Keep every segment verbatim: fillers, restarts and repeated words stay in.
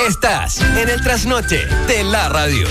Estás en el trasnoche de la radio.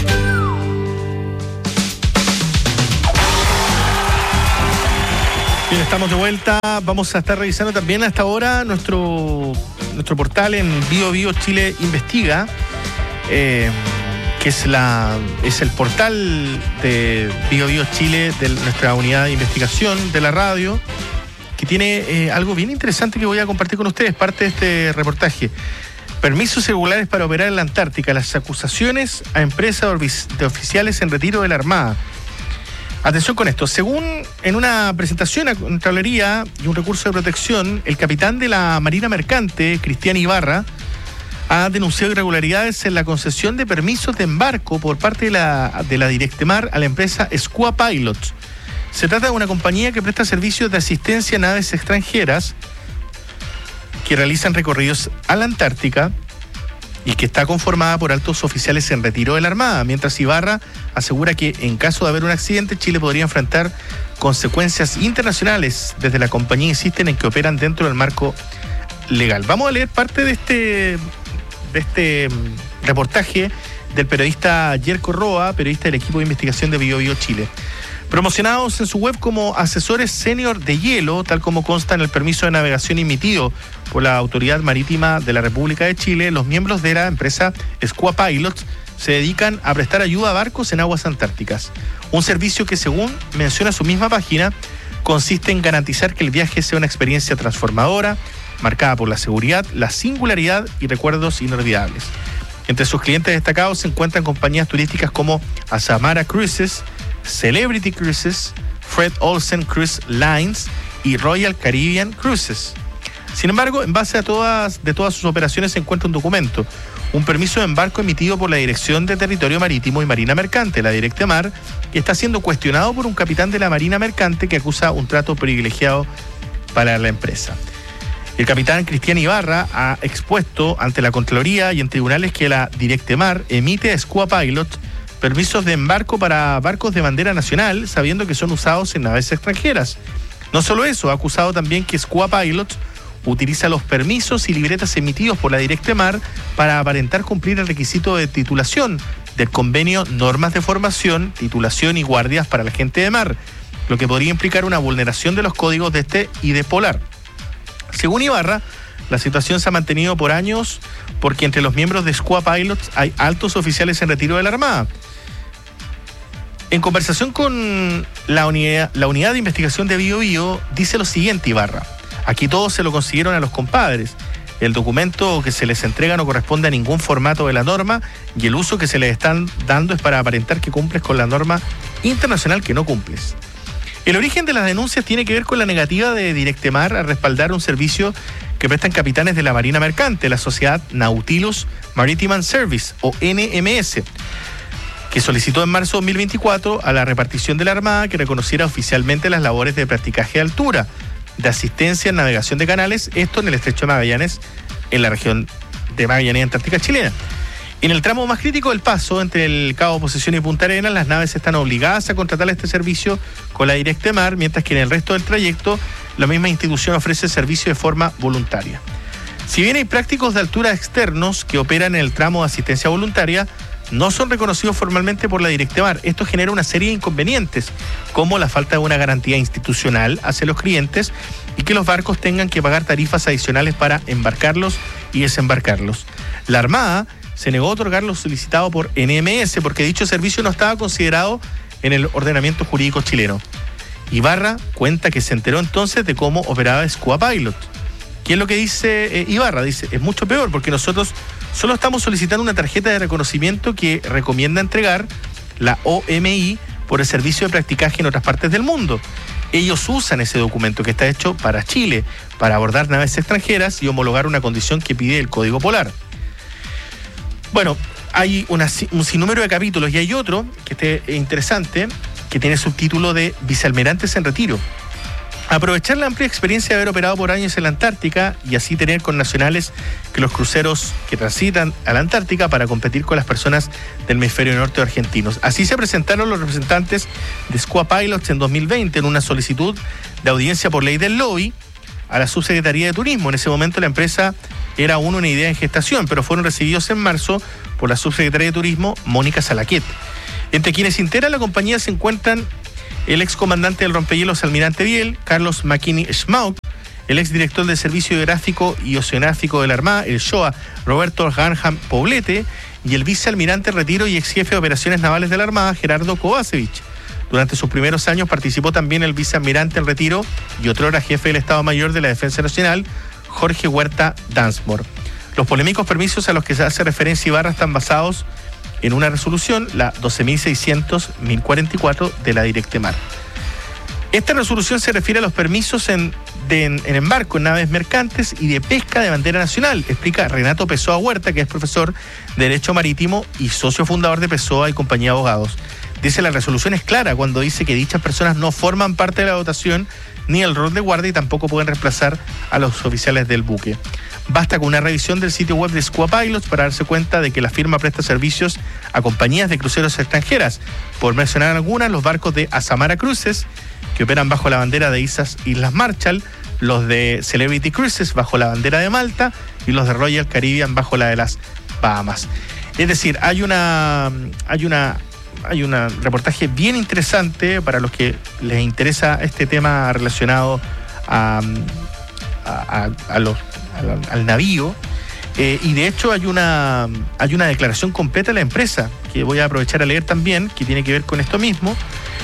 Bien, estamos de vuelta. Vamos a estar revisando también hasta ahora nuestro, nuestro portal en Bio Bio Chile Investiga, eh, que es, la, es el portal de Bio Bio Chile, de nuestra unidad de investigación de la radio, que tiene eh, algo bien interesante que voy a compartir con ustedes, parte de este reportaje. Permisos irregulares para operar en la Antártica, las acusaciones a empresas de oficiales en retiro de la Armada. Atención con esto, según en una presentación a Contraloría y un recurso de protección, el capitán de la Marina Mercante, Cristian Ibarra, ha denunciado irregularidades en la concesión de permisos de embarco por parte de la, de la Directemar a la empresa Squua Pilots. Se trata de una compañía que presta servicios de asistencia a naves extranjeras que realizan recorridos a la Antártica y que está conformada por altos oficiales en retiro de la Armada, mientras Ibarra asegura que en caso de haber un accidente, Chile podría enfrentar consecuencias internacionales. Desde la compañía insisten en que operan dentro del marco legal. Vamos a leer parte de este, de este reportaje del periodista Yerko Roa, periodista del equipo de investigación de Bio Bio Chile. Promocionados en su web como asesores senior de hielo, tal como consta en el permiso de navegación emitido por la Autoridad Marítima de la República de Chile, los miembros de la empresa Squua Pilots se dedican a prestar ayuda a barcos en aguas antárticas. Un servicio que, según menciona su misma página, consiste en garantizar que el viaje sea una experiencia transformadora, marcada por la seguridad, la singularidad y recuerdos inolvidables. Entre sus clientes destacados se encuentran compañías turísticas como Azamara Cruises, Celebrity Cruises, Fred Olsen Cruise Lines y Royal Caribbean Cruises. Sin embargo, en base a todas, de todas sus operaciones se encuentra un documento, un permiso de embarco emitido por la Dirección de Territorio Marítimo y Marina Mercante, la Directemar, que está siendo cuestionado por un capitán de la Marina Mercante que acusa un trato privilegiado para la empresa. El capitán Cristian Ibarra ha expuesto ante la Contraloría y en tribunales que la Directemar emite a Squua Pilots permisos de embarco para barcos de bandera nacional, sabiendo que son usados en naves extranjeras. No solo eso, ha acusado también que Squua Pilots utiliza los permisos y libretas emitidos por la Directemar para aparentar cumplir el requisito de titulación del convenio Normas de Formación, Titulación y Guardias para la Gente de Mar, lo que podría implicar una vulneración de los códigos de este y de Polar. Según Ibarra, la situación se ha mantenido por años porque entre los miembros de Squua Pilots hay altos oficiales en retiro de la Armada. En conversación con la unidad, la unidad de investigación de Bio Bio, dice lo siguiente Ibarra: aquí todos se lo consiguieron a los compadres. El documento que se les entrega no corresponde a ningún formato de la norma y el uso que se les están dando es para aparentar que cumples con la norma internacional que no cumples. El origen de las denuncias tiene que ver con la negativa de Directemar a respaldar un servicio que prestan capitanes de la Marina Mercante, la sociedad Nautilus Maritime Service, o N M S, que solicitó en marzo de dos mil veinticuatro a la repartición de la Armada que reconociera oficialmente las labores de practicaje de altura, de asistencia en navegación de canales, esto en el Estrecho de Magallanes, en la región de Magallanes Antártica chilena. En el tramo más crítico del paso, entre el Cabo Posesión y Punta Arenas, las naves están obligadas a contratar este servicio con la Directemar, mientras que en el resto del trayecto, la misma institución ofrece servicio de forma voluntaria. Si bien hay prácticos de altura externos que operan en el tramo de asistencia voluntaria, no son reconocidos formalmente por la Directemar. Esto genera una serie de inconvenientes, como la falta de una garantía institucional hacia los clientes y que los barcos tengan que pagar tarifas adicionales para embarcarlos y desembarcarlos. La Armada se negó a otorgar lo solicitado por N M S porque dicho servicio no estaba considerado en el ordenamiento jurídico chileno. Ibarra cuenta que se enteró entonces de cómo operaba Squua Pilot. ¿Qué es lo que dice eh, Ibarra? Dice, es mucho peor porque nosotros solo estamos solicitando una tarjeta de reconocimiento que recomienda entregar la O M I por el servicio de practicaje en otras partes del mundo. Ellos usan ese documento que está hecho para Chile, para abordar naves extranjeras y homologar una condición que pide el Código Polar. Bueno, hay una, un sinnúmero de capítulos y hay otro que es interesante, que tiene subtítulo de Vicealmirantes en Retiro. Aprovechar la amplia experiencia de haber operado por años en la Antártica y así tener con nacionales que los cruceros que transitan a la Antártica para competir con las personas del hemisferio norte o argentinos. Así se presentaron los representantes de Squua Pilots en dos mil veinte en una solicitud de audiencia por ley del lobby a la Subsecretaría de Turismo. En ese momento la empresa era aún una idea en gestación, pero fueron recibidos en marzo por la Subsecretaría de Turismo, Mónica Salaquet. Entre quienes integran la compañía se encuentran el excomandante del rompehielos Almirante Biel, Carlos McKinney Schmauk, el exdirector del Servicio Hidrográfico y Oceanográfico de la Armada, el S H O A, Roberto Garham Poblete, y el vicealmirante en retiro y ex jefe de operaciones navales de la Armada, Gerardo Kovacevic. Durante sus primeros años participó también el vicealmirante en retiro y otrora jefe del Estado Mayor de la Defensa Nacional, Jorge Huerta Dansmore. Los polémicos permisos a los que se hace referencia Ibarra están basados en una resolución, la doce mil seiscientos guión mil cuarenta y cuatro de la Directemar. Esta resolución se refiere a los permisos en, de, en, en embarco en naves mercantes y de pesca de bandera nacional, explica Renato Pessoa Huerta, que es profesor de Derecho Marítimo y socio fundador de Pessoa y Compañía de Abogados. Dice, la resolución es clara cuando dice que dichas personas no forman parte de la dotación ni el rol de guardia y tampoco pueden reemplazar a los oficiales del buque. Basta con una revisión del sitio web de Squua Pilots para darse cuenta de que la firma presta servicios a compañías de cruceros extranjeras. Por mencionar algunas, los barcos de Azamara Cruises, que operan bajo la bandera de Islas, Islas Marshall, los de Celebrity Cruises bajo la bandera de Malta y los de Royal Caribbean bajo la de las Bahamas. Es decir, hay una hay una hay un reportaje bien interesante para los que les interesa este tema relacionado a, a, a, a los, a, al navío. Eh, y de hecho hay una hay una declaración completa de la empresa que voy a aprovechar a leer también, que tiene que ver con esto mismo.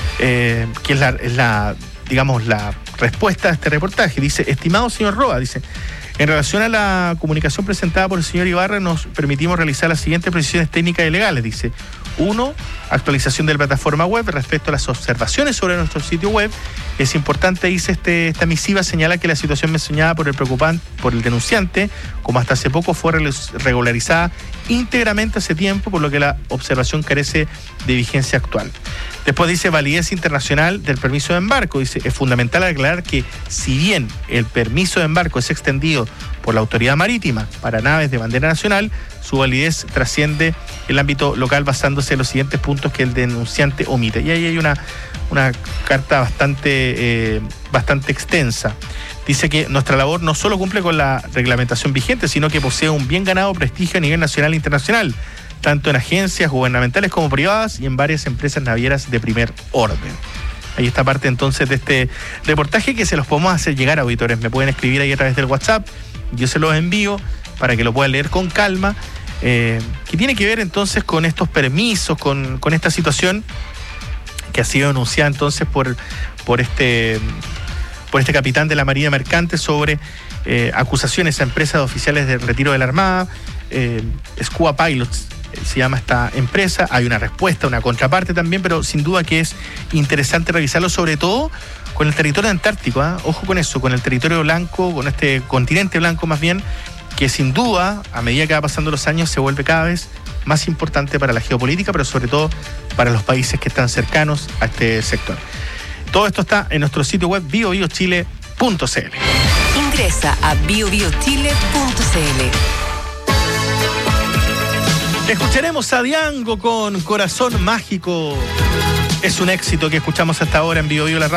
Eh, que es la, es la, digamos, la respuesta a este reportaje. Dice, estimado señor Roa, dice, en relación a la comunicación presentada por el señor Ibarra, nos permitimos realizar las siguientes precisiones técnicas y legales. Dice, uno, actualización de la plataforma web respecto a las observaciones sobre nuestro sitio web. Es importante, dice este, esta misiva, señala que la situación mencionada por el preocupante, por el denunciante, como hasta hace poco fue regularizada íntegramente hace tiempo, por lo que la observación carece de vigencia actual. Después dice, validez internacional del permiso de embarco. Dice, es fundamental aclarar que si bien el permiso de embarco es extendido por la autoridad marítima para naves de bandera nacional, su validez trasciende el ámbito local basándose en los siguientes puntos que el denunciante omite. Y ahí hay una, una carta bastante, eh, bastante extensa. Dice que nuestra labor no solo cumple con la reglamentación vigente, sino que posee un bien ganado prestigio a nivel nacional e internacional, tanto en agencias gubernamentales como privadas y en varias empresas navieras de primer orden. Ahí está parte entonces de este reportaje que se los podemos hacer llegar a auditores. Me pueden escribir ahí a través del WhatsApp, yo se los envío para que lo puedan leer con calma, eh, que tiene que ver entonces con estos permisos, con, con esta situación que ha sido denunciada entonces por, por este... por este capitán de la Marina Mercante sobre eh, acusaciones a empresas de oficiales de retiro de la Armada. eh, Squua Pilots eh, se llama esta empresa. Hay una respuesta, una contraparte también, pero sin duda que es interesante revisarlo, sobre todo con el territorio antártico, ¿eh? Ojo con eso, con el territorio blanco, con este continente blanco más bien, que sin duda, a medida que va pasando los años, se vuelve cada vez más importante para la geopolítica, pero sobre todo para los países que están cercanos a este sector. Todo esto está en nuestro sitio web bio bio chile punto c l. Ingresa a bio bio chile punto c l. Escucharemos a Diango con Corazón Mágico. Es un éxito que escuchamos hasta ahora en Bio Bio la Radio.